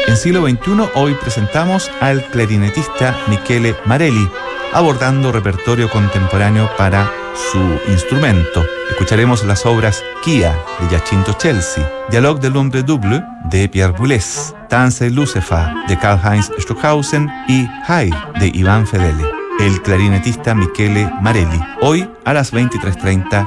En siglo XXI, hoy presentamos al clarinetista Michele Marelli, abordando repertorio contemporáneo para su instrumento. Escucharemos las obras Kia de Giacinto Chelsea, Dialogue de l'Ombre Double de Pierre Boulez, Tanze Lucefa de Karl-Heinz Stockhausen y Hai de Iván Fedele. El clarinetista Michele Marelli, hoy a las 23:30